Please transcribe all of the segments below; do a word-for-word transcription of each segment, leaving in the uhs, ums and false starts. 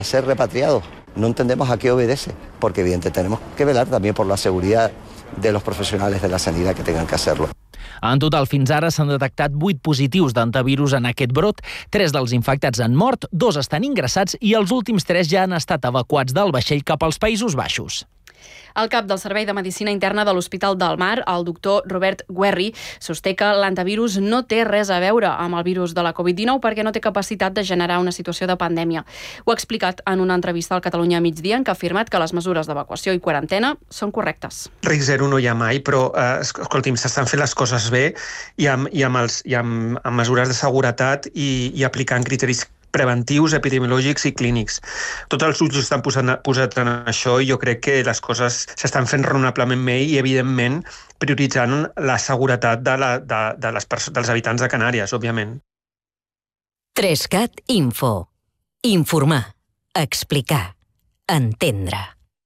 Ser repatriado, no entendemos a qué obedece, porque evidentemente tenemos que velar también por la seguridad de los profesionales de la sanidad que tengan que hacerlo. En total, fins ara s'han detectat vuit positius d'antivirus en aquest brot. Tres dels infectats han mort, dos estan ingressats i els últims tres ja han estat evacuats del vaixell cap als Països Baixos. El cap del Servei de Medicina Interna de l'Hospital del Mar, el doctor Robert Guerri, sosté que l'antivirus no té res a veure amb el virus de la covid dinou perquè no té capacitat de generar una situació de pandèmia. Ho ha explicat en una entrevista al Catalunya a migdia en què ha afirmat que les mesures d'evacuació i quarantena són correctes. Risc zero no hi ha mai, però eh, escolti'm, s'estan fent les coses bé i amb, i amb, els, i amb, amb mesures de seguretat i, i aplicant criteris preventius, epidemiològics i clínics. Tots els ulls estan posant, posats en això i jo crec que les coses s'estan fent raonablement bé i, evidentment, prioritzant la seguretat de la, de, de les dels habitants de Canàries, òbviament. Trescat Info. Informar, explicar, entendre.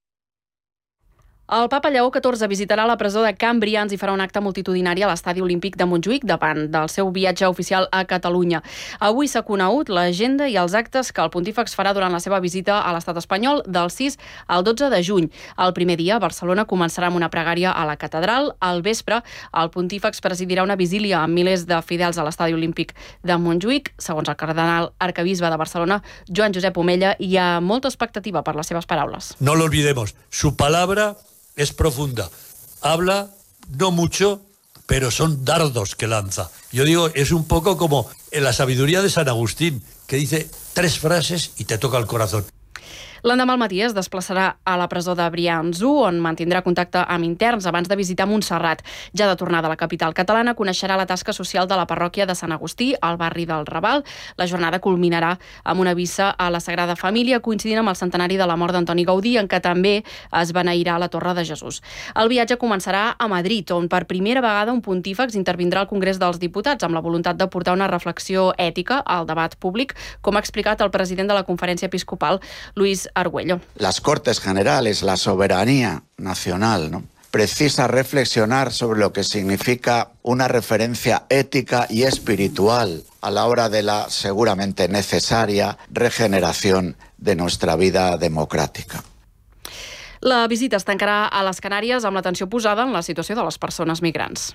El papa Lleó catorze visitarà la presó de Can Brians i farà un acte multitudinari a l'estadi olímpic de Montjuïc davant del seu viatge oficial a Catalunya. Avui s'ha conegut l'agenda i els actes que el pontífex farà durant la seva visita a l'estat espanyol del sis al dotze de juny. El primer dia, Barcelona començarà amb una pregària a la catedral. Al vespre, el pontífex presidirà una vigília amb milers de fidels a l'estadi olímpic de Montjuïc. Segons el cardenal arcabisbe de Barcelona, Joan Josep Omella, hi ha molta expectativa per les seves paraules. No lo olvidemos, su palabra es profunda. Habla, no mucho, pero son dardos que lanza. Yo digo, es un poco como en la sabiduría de San Agustín, que dice tres frases y te toca el corazón. L'endemà al matí es desplaçarà a la presó de Brians u, on mantindrà contacte amb interns abans de visitar Montserrat. Ja de tornada a la capital catalana, coneixerà la tasca social de la parròquia de Sant Agustí, al barri del Raval. La jornada culminarà amb una missa a la Sagrada Família, coincidint amb el centenari de la mort d'Antoni Gaudí, en què també es beneirà la Torre de Jesús. El viatge començarà a Madrid, on per primera vegada un pontífex intervindrà al Congrés dels Diputats, amb la voluntat de portar una reflexió ètica al debat públic, com ha explicat el president de la Conferència Episcopal, Luis Argüello. Las Cortes Generales, la soberanía nacional, ¿no?, precisa reflexionar sobre lo que significa una referencia ética y espiritual a la hora de la seguramente necesaria regeneración de nuestra vida democrática. La visita es tancarà a les Canàries amb l'atenció posada en la situació de les persones migrants.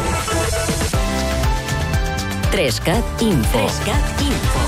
Trescat Info. Trescat Info.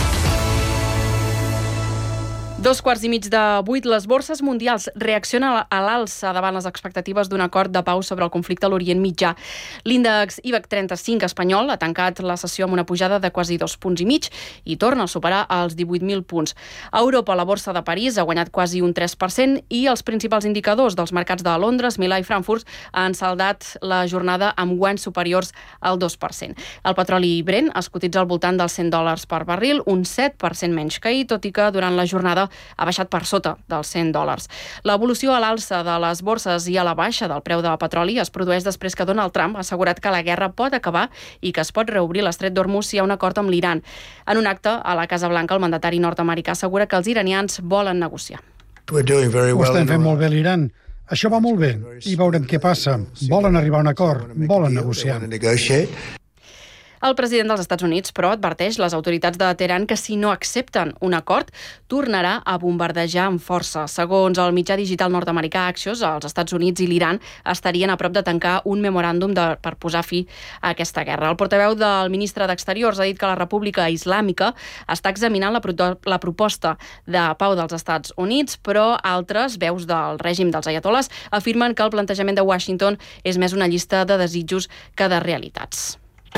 Dos quarts i mig de vuit, les borses mundials reaccionen a l'alça davant les expectatives d'un acord de pau sobre el conflicte a l'Orient Mitjà. L'índex I BEX trenta-cinc espanyol ha tancat la sessió amb una pujada de quasi dos punts i mig i torna a superar els divuit mil punts. A Europa, la borsa de París ha guanyat quasi un tres per cent i els principals indicadors dels mercats de Londres, Milà i Frankfurt han saldat la jornada amb guanys superiors al dos per cent. El petroli Brent es cotitza al voltant dels cent dòlars per barril, un set per cent menys que ahir, tot i que durant la jornada ha baixat per sota dels cent dòlars. L'evolució a l'alça de les borses i a la baixa del preu del petroli es produeix després que Donald Trump ha assegurat que la guerra pot acabar i que es pot reobrir l'estret d'Hormuz si hi ha un acord amb l'Iran. En un acte a la Casa Blanca, el mandatari nord-americà assegura que els iranians volen negociar. Ho estem fent molt bé a l'Iran. Això va molt bé i veurem què passa. Volen arribar a un acord, volen negociar. El president dels Estats Units, però, adverteix les autoritats de Teheran que si no accepten un acord, tornarà a bombardejar amb força. Segons el mitjà digital nord-americà Axios, els Estats Units i l'Iran estarien a prop de tancar un memoràndum de, per posar fi a aquesta guerra. El portaveu del ministre d'Exteriors ha dit que la República Islàmica està examinant la, pro la proposta de pau dels Estats Units, però altres veus del règim dels ayatoles afirmen que el plantejament de Washington és més una llista de desitjos que de realitats.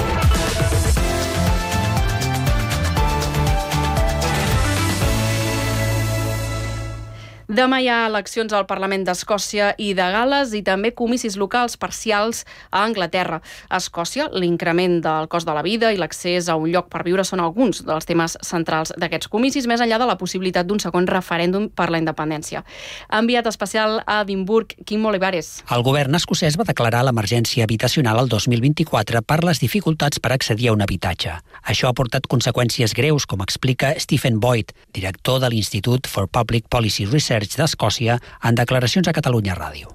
Demà hi ha eleccions al Parlament d'Escòcia i de Gal·les i també comicis locals parcials a Anglaterra. A Escòcia, l'increment del cost de la vida i l'accés a un lloc per viure són alguns dels temes centrals d'aquests comicis, més enllà de la possibilitat d'un segon referèndum per la independència. Enviat especial a Edimburg, Quim Olivares. El govern escocès va declarar l'emergència habitacional el dos mil vint-i-quatre per les dificultats per accedir a un habitatge. Això ha portat conseqüències greus, com explica Stephen Boyd, director de l'Institute for Public Policy Research Serge d'Escòcia en declaracions a Catalunya Ràdio.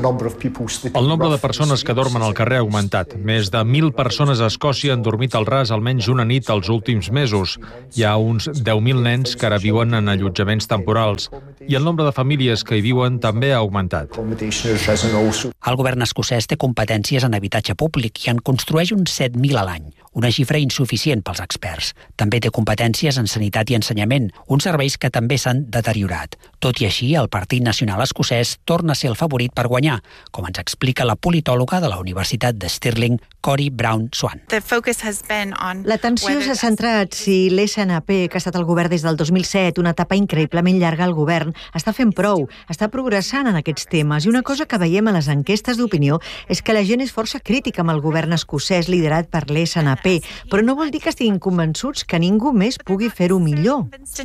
El nombre de persones que dormen al carrer ha augmentat. Més de mil persones a Escòcia han dormit al ras almenys una nit els últims mesos. Hi ha uns deu mil nens que ara viuen en allotjaments temporals i el nombre de famílies que hi viuen també ha augmentat. El govern escocès té competències en habitatge públic i en construeix uns set mil a l'any, una xifra insuficient pels experts. També té competències en sanitat i ensenyament, uns serveis que també s'han deteriorat. Tot i així, el Partit Nacional Escocès torna a ser el favorit per guanyar, com ens explica la politòloga de la Universitat de Stirling, Cori Brown-Swan. L'atenció s'ha centrat si l'S N P, que ha estat el govern des del dos mil set, una etapa increïblement llarga al govern, està fent prou, està progressant en aquests temes. I una cosa que veiem a les enquestes d'opinió és que la gent és força crítica amb el govern escocès liderat per l'S N P, però no vol dir que estiguin convençuts que ningú més pugui fer-ho millor.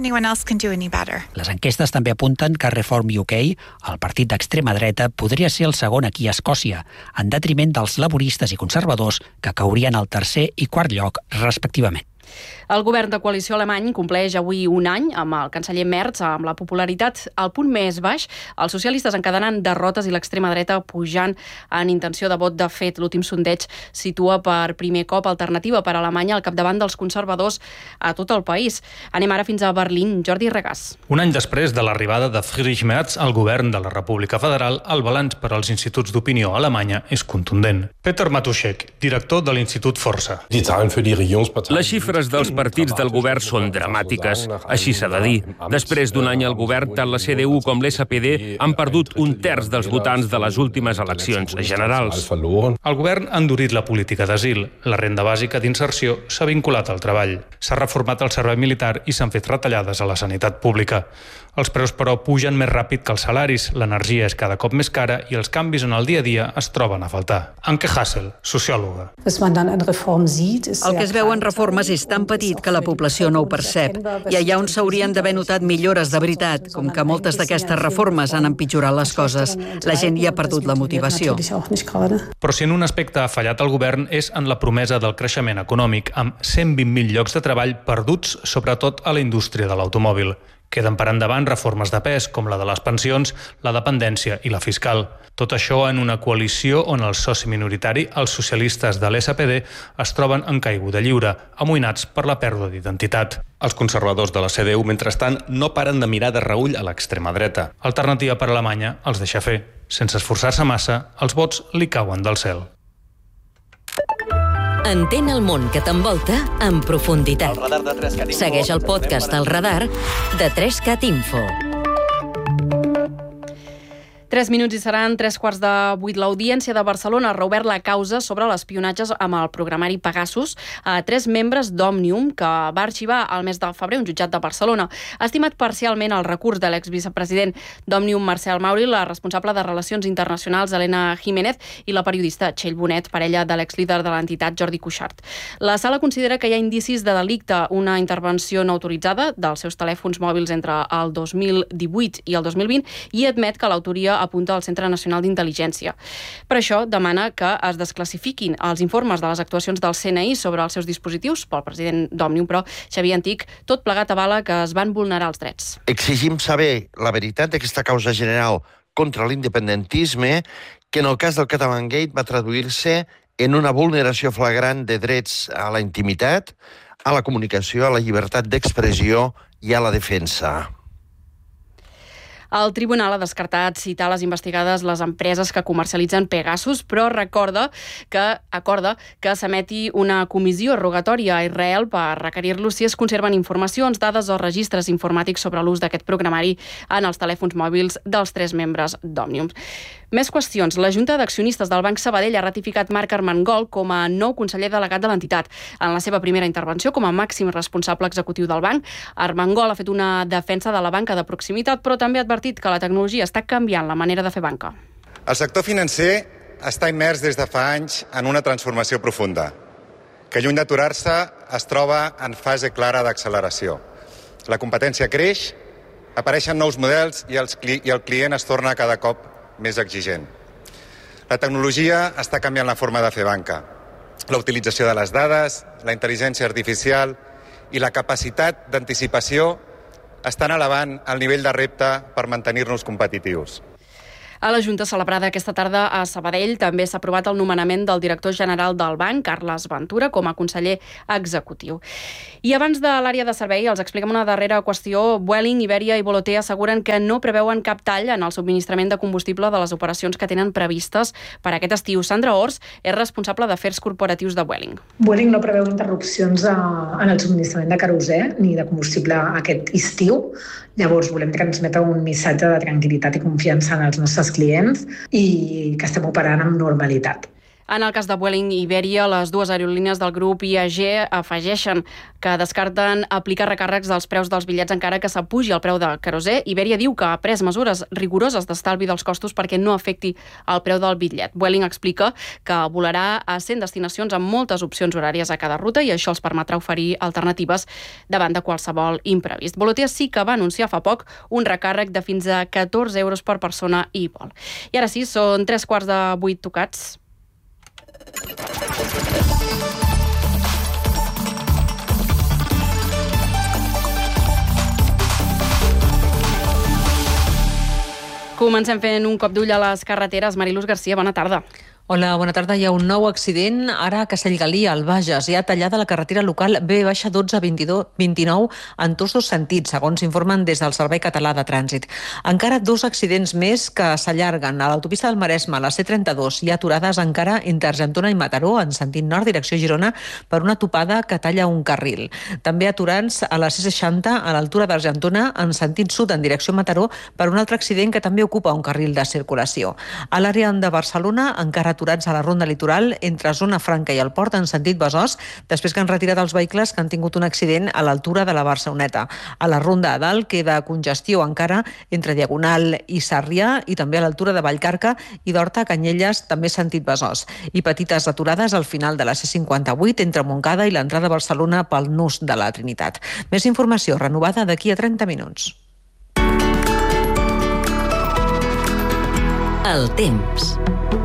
Les enquestes també apunten que Reform U K, el partit d'extrema dreta, podria ser el segon aquí a Escòcia, en detriment dels laboristes i conservadors, que caurien al tercer i quart lloc, respectivament. El govern de coalició alemany compleix avui un any amb el canceller Merz, amb la popularitat al punt més baix, els socialistes encadenant derrotes i l'extrema dreta pujant en intenció de vot. De fet, l'últim sondeig situa per primer cop alternativa per a Alemanya al capdavant dels conservadors a tot el país. Anem ara fins a Berlín. Jordi Regàs. Un any després de l'arribada de Friedrich Merz al govern de la República Federal, el balanç per als instituts d'opinió a Alemanya és contundent. Peter Matuschek, director de l'Institut Força. Les xifres dels partits del govern són dramàtiques, així s'ha de dir. Després d'un any al govern, tant la C D U com l'S P D han perdut un terç dels votants de les últimes eleccions generals. El govern ha endurit la política d'asil. La renda bàsica d'inserció s'ha vinculat al treball. S'ha reformat el servei militar i s'han fet retallades a la sanitat pública. Els preus, però, pugen més ràpid que els salaris, l'energia és cada cop més cara i els canvis en el dia a dia es troben a faltar. Anke Hassel, sociòloga. El que es veu en reformes és tan petit que la població no ho percep. I allà on s'haurien d'haver notat millores de veritat, com que moltes d'aquestes reformes han empitjorat les coses, la gent hi ha perdut la motivació. Però si en un aspecte ha fallat el govern és en la promesa del creixement econòmic, amb cent vint mil llocs de treball perduts, sobretot a la indústria de l'automòbil. Queden per endavant reformes de pes, com la de les pensions, la dependència i la fiscal. Tot això en una coalició on el soci minoritari, els socialistes de l'S P D, es troben en caiguda lliure, amoïnats per la pèrdua d'identitat. Els conservadors de la C D U, mentrestant, no paren de mirar de reüll a l'extrema dreta. Alternativa per Alemanya els deixa fer. Sense esforçar-se massa, els vots li cauen del cel. Entén el món que t'envolta en profunditat. Segueix el podcast El Radar de tres cat Info. Tres minuts i seran tres quarts de vuit. L'Audiència de Barcelona ha reobert la causa sobre l'espionatge amb el programari Pegasus a tres membres d'Òmnium, que va arxivar al mes de febrer un jutjat de Barcelona. Ha estimat parcialment el recurs de l'exvicepresident d'Òmnium, Marcel Mauri, la responsable de Relacions Internacionals, Helena Jiménez, i la periodista Txell Bonet, parella de l'exlíder de l'entitat, Jordi Cuixart. La sala considera que hi ha indicis de delicte, una intervenció no autoritzada dels seus telèfons mòbils entre el dos mil divuit i el dos mil vint, i admet que l'autoria apunta al Centre Nacional d'Intel·ligència. Per això demana que es desclassifiquin els informes de les actuacions del C N I sobre els seus dispositius pel president d'Òmnium, però Xavier Antic, tot plegat avala que es van vulnerar els drets. Exigim saber la veritat d'aquesta causa general contra l'independentisme, que en el cas del Catalangate va traduir-se en una vulneració flagrant de drets a la intimitat, a la comunicació, a la llibertat d'expressió i a la defensa. El tribunal ha descartat citar les investigades les empreses que comercialitzen Pegasus, però recorda que acorda que s'emeti una comissió rogatòria a Israel per requerir-los si es conserven informacions, dades o registres informàtics sobre l'ús d'aquest programari en els telèfons mòbils dels tres membres d'Òmnium. Més qüestions. La Junta d'Accionistes del Banc Sabadell ha ratificat Marc Armengol com a nou conseller delegat de l'entitat. En la seva primera intervenció com a màxim responsable executiu del banc, Armengol ha fet una defensa de la banca de proximitat, però també ha advertit que la tecnologia està canviant la manera de fer banca. El sector financer està immers des de fa anys en una transformació profunda, que lluny d'aturar-se es troba en fase clara d'acceleració. La competència creix, apareixen nous models i el client es torna cada cop més exigent. La tecnologia està canviant la forma de fer banca. La utilització de les dades, la intel·ligència artificial i la capacitat d'anticipació estan elevant el nivell de repte per mantenir-nos competitius. A la Junta celebrada aquesta tarda a Sabadell també s'ha aprovat el nomenament del director general del banc, Carles Ventura, com a conseller executiu. I abans de l'àrea de servei, els expliquem una darrera qüestió. Vueling, Iberia i Volotea asseguren que no preveuen cap tall en el subministrament de combustible de les operacions que tenen previstes per aquest estiu. Sandra Ors és responsable d'afers corporatius de Vueling. Vueling no preveu interrupcions en el subministrament de querosè ni de combustible aquest estiu. Llavors, volem transmetre un missatge de tranquil·litat i confiança en els nostres clients i que estem operant amb normalitat. En el cas de Vueling i Iberia, les dues aerolínies del grup I A G afegeixen que descarten aplicar recàrrecs dels preus dels bitllets encara que s'apugi el preu del querosè. Iberia diu que ha pres mesures rigoroses d'estalvi dels costos perquè no afecti el preu del bitllet. Vueling explica que volarà a cent destinacions amb moltes opcions horàries a cada ruta i això els permetrà oferir alternatives davant de qualsevol imprevist. Volotea sí que va anunciar fa poc un recàrrec de fins a catorze euros per persona i vol. I ara sí, són tres quarts de vuit tocats. Comencem fent un cop d'ull a les carreteres. Mariluz Garcia, bona tarda. Hola, bona tarda. Hi ha un nou accident ara a Castellgalí, al Bages. Hi ha tallada la carretera local B dotze vint-i-nou en tots dos sentits, segons informen des del Servei Català de Trànsit. Encara dos accidents més que s'allarguen. A l'autopista del Maresme, la C trenta-dos, hi ha aturades encara entre Argentona i Mataró, en sentit nord, direcció Girona, per una topada que talla un carril. També aturats a la C seixanta, a l'altura d'Argentona, en sentit sud, en direcció Mataró, per un altre accident que també ocupa un carril de circulació. A l'àrea de Barcelona, encara aturats a la ronda litoral entre Zona Franca i el Port en sentit Besòs, després que han retirat els vehicles que han tingut un accident a l'altura de la Barceloneta. A la ronda a dalt queda congestió encara entre Diagonal i Sarrià i també a l'altura de Vallcarca i d'Horta a Canyelles, també sentit Besòs. I petites aturades al final de la C cinquanta-vuit entre Montcada i l'entrada a Barcelona pel nus de la Trinitat. Més informació renovada d'aquí a trenta minuts. El temps.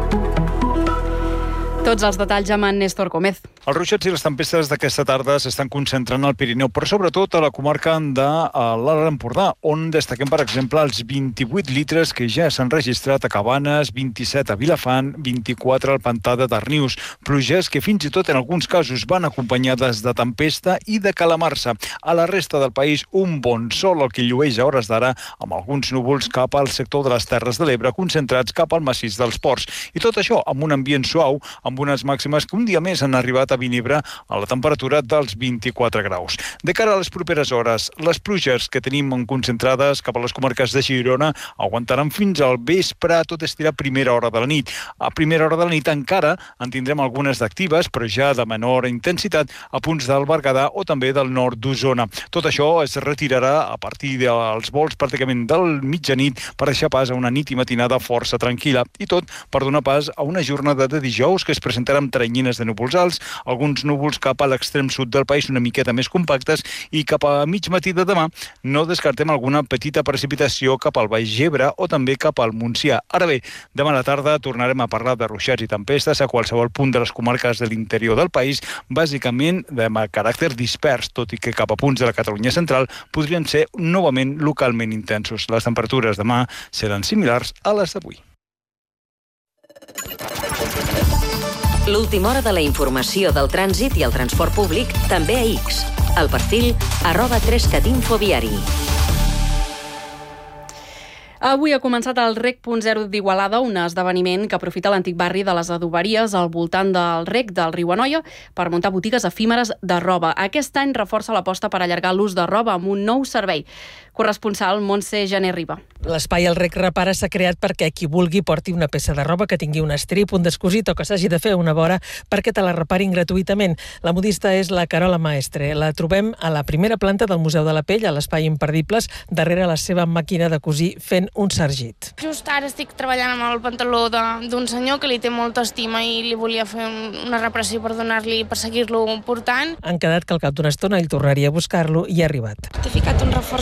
Tots els detalls amb en Néstor Gómez. Els ruixats i les tempestes d'aquesta tarda s'estan concentrant al Pirineu, però sobretot a la comarca de l'Alt Empordà, on destaquem, per exemple, els vint-i-vuit litres que ja s'han registrat a Cabanes, vint-i-set a Vilafant, vint-i-quatre al Pantà de Darnius. Pluges que fins i tot en alguns casos van acompanyades de tempesta i de calamarsa. A la resta del país, un bon sol el que llueix a hores d'ara, amb alguns núvols cap al sector de les Terres de l'Ebre, concentrats cap al massís dels Ports. I tot això amb un ambient suau, amb unes màximes que un dia més han arribat a Vinebre a la temperatura dels vint-i-quatre graus. De cara a les properes hores, les pluges que tenim concentrades cap a les comarques de Girona aguantaran fins al vespre, tot estirà a primera hora de la nit. A primera hora de la nit encara en tindrem algunes d'actives, però ja de menor intensitat a punts del Berguedà o també del nord d'Osona. Tot això es retirarà a partir dels vols pràcticament del mitjanit per deixar pas a una nit i matinada força tranquil·la. I tot per donar pas a una jornada de dijous que es presentarà amb teranyines de núvols alts, alguns núvols cap a l'extrem sud del país una miqueta més compactes i cap a mig matí de demà no descartem alguna petita precipitació cap al Baix Ebre o també cap al Montsià. Ara bé, demà a la tarda tornarem a parlar de ruixats i tempestes a qualsevol punt de les comarques de l'interior del país, bàsicament de caràcter dispers, tot i que cap a punts de la Catalunya central podrien ser novament localment intensos. Les temperatures demà seran similars a les d'avui. L'última hora de la informació del trànsit i el transport públic també a X. El perfil arroba tres cat info viari. Avui ha començat el Rec punt zero d'Igualada, un esdeveniment que aprofita l'antic barri de les adoberies al voltant del Rec del riu Anoia per muntar botigues efímeres de roba. Aquest any reforça l'aposta per allargar l'ús de roba amb un nou servei. Corresponsal Montse Jané Riba. L'espai El Rec Repara s'ha creat perquè qui vulgui porti una peça de roba que tingui un estrip, un descosit o que s'hagi de fer una vora perquè te la reparin gratuïtament. La modista és la Carola Maestre. La trobem a la primera planta del Museu de la Pell, a l'Espai Imperdibles, darrere la seva màquina de cosir fent un sargit. Just ara estic treballant amb el pantaló d'un senyor que li té molta estima i li volia fer una reparació per donar-li, per seguir-lo portant. Han quedat que al cap d'una estona ell tornaria a buscar-lo i ha arribat. T'he ficat un reforç de teixit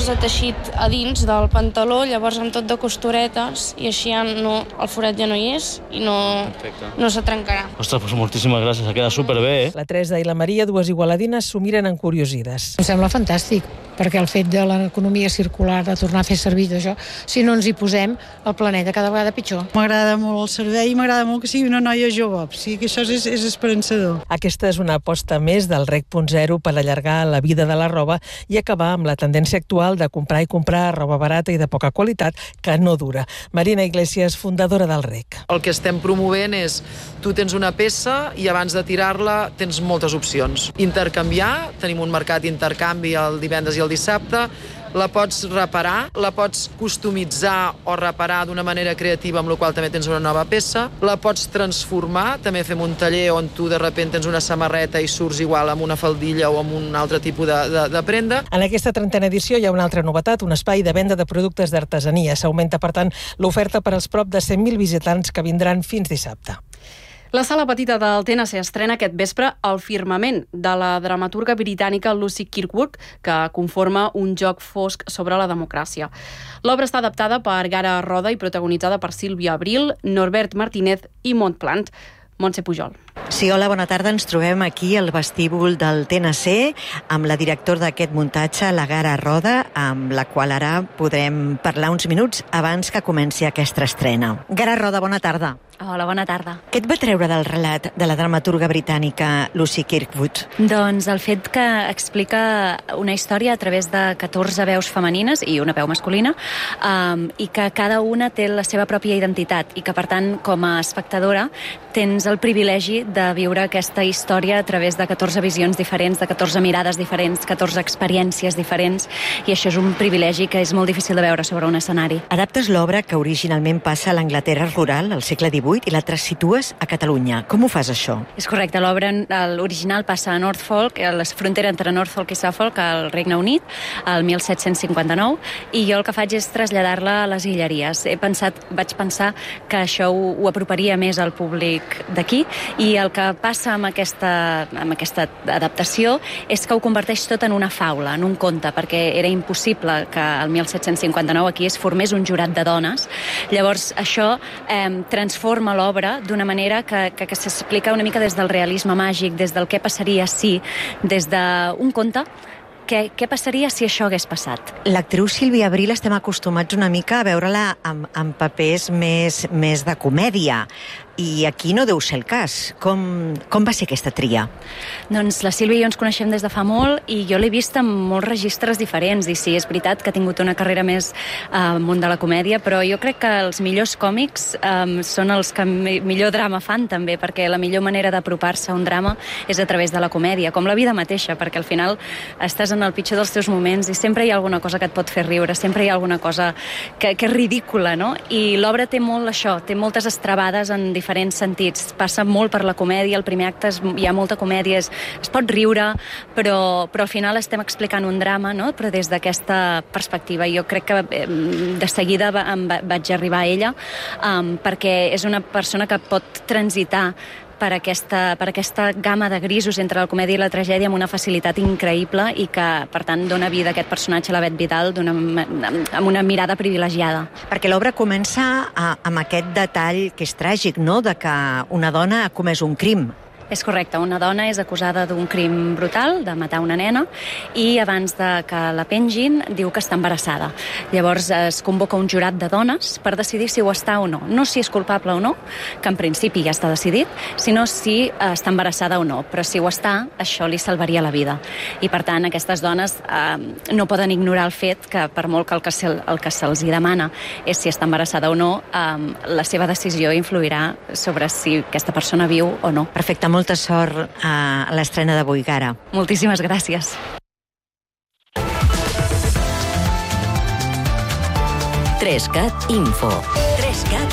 teixit a dins del pantaló, llavors amb tot de costuretes, i així ja no, el forat ja no hi és i no, no se trencarà. Ostres, doncs moltíssimes gràcies, ha quedat superbé, eh? La Teresa i la Maria, dues igualadines, s'ho miren encuriosides. Em sembla fantàstic, perquè el fet de l'economia circular, de tornar a fer servir d'això, si no ens hi posem, el planeta cada vegada pitjor. M'agrada molt el servei i m'agrada molt que sigui una noia jove, o sigui que això és, és esperançador. Aquesta és una aposta més del R E C punt zero per allargar la vida de la roba i acabar amb la tendència actual de comprar i comprar roba barata i de poca qualitat que no dura. Marina Iglesias, fundadora del R E C. El que estem promovent és, tu tens una peça i abans de tirar-la tens moltes opcions. Intercanviar, tenim un mercat d'intercanvi el divendres i el dissabte, la pots reparar, la pots customitzar o reparar d'una manera creativa, amb la qual també tens una nova peça, la pots transformar, també fem un taller on tu de sobte tens una samarreta i surts igual amb una faldilla o amb un altre tipus de, de, de prenda. En aquesta trentena edició hi ha una altra novetat, un espai de venda de productes d'artesania. S'augmenta, per tant, l'oferta per als prop de cent mil visitants que vindran fins dissabte. La sala petita del T N C estrena aquest vespre El firmament, de la dramaturga britànica Lucy Kirkwood, que conforma un joc fosc sobre la democràcia. L'obra està adaptada per Gara Roda i protagonitzada per Sílvia Abril, Norbert Martínez i Montplant. Montse Pujol. Sí, hola, bona tarda. Ens trobem aquí al vestíbul del T N C amb la directora d'aquest muntatge, la Gara Roda, amb la qual ara podrem parlar uns minuts abans que comenci aquesta estrena. Gara Roda, bona tarda. Hola, bona tarda. Què et va treure del relat de la dramaturga britànica Lucy Kirkwood? Doncs el fet que explica una història a través de catorze veus femenines i una veu masculina, um, i que cada una té la seva pròpia identitat i que, per tant, com a espectadora, tens el privilegi de viure aquesta història a través de catorze visions diferents, de catorze mirades diferents, catorze experiències diferents, i això és un privilegi que és molt difícil de veure sobre un escenari. Adaptes l'obra que originalment passa a l'Anglaterra rural, al segle divuit, i la transitues a Catalunya. Com ho fas, això? És correcte. L'obra, l'original, passa a Norfolk, a la frontera entre Norfolk i Suffolk, al Regne Unit, al mil set-cents cinquanta-nou, i jo el que faig és traslladar-la a les Illeries. He pensat, vaig pensar que això ho, ho aproparia més al públic d'aquí, i el que passa amb aquesta, amb aquesta adaptació és que ho converteix tot en una faula, en un conte, perquè era impossible que al mil set-cents cinquanta-nou aquí es formés un jurat de dones. Llavors, això eh, transforma l'obra d'una manera que, que, que s'explica una mica des del realisme màgic, des del què passaria si, des d'un conte, Què, què passaria si això hagués passat? L'actriu Sílvia Abril estem acostumats una mica a veure-la amb, amb papers més, més de comèdia, i aquí no deu ser el cas. Com, com va ser aquesta tria? Doncs la Sílvia i jo ens coneixem des de fa molt i jo l'he vist en molts registres diferents, i sí, és veritat que ha tingut una carrera més al món de la comèdia, però jo crec que els millors còmics um, són els que millor drama fan també, perquè la millor manera d'apropar-se a un drama és a través de la comèdia, com la vida mateixa, perquè al final estàs en el pitjor dels teus moments i sempre hi ha alguna cosa que et pot fer riure, sempre hi ha alguna cosa que, que és ridícula, no? I l'obra té molt això, té moltes estrabades en diferents sentits. Passa molt per la comèdia, el primer acte és, hi ha molta comèdia, es, es pot riure, però, però al final estem explicant un drama, no? Però des d'aquesta perspectiva. Jo crec que eh, de seguida va, em va, vaig arribar a ella, um, perquè és una persona que pot transitar per aquesta, per aquesta gamma de grisos entre la comèdia i la tragèdia amb una facilitat increïble i que, per tant, dona vida a aquest personatge, la Bet Vidal, amb una mirada privilegiada. Perquè l'obra comença a, amb aquest detall que és tràgic, no?, de que una dona ha comès un crim. És correcte, una dona és acusada d'un crim brutal, de matar una nena, i abans de que la pengin diu que està embarassada. Llavors es convoca un jurat de dones per decidir si ho està o no. No si és culpable o no, que en principi ja està decidit, sinó si està embarassada o no. Però si ho està, això li salvaria la vida. I per tant, aquestes dones eh, no poden ignorar el fet que, per molt que el que, se, el que se'ls demana és si està embarassada o no, eh, la seva decisió influirà sobre si aquesta persona viu o no. Perfecte. Molta sort a l'estrena d'avui, Gara. Moltíssimes gràcies. tres cat Info. tres cat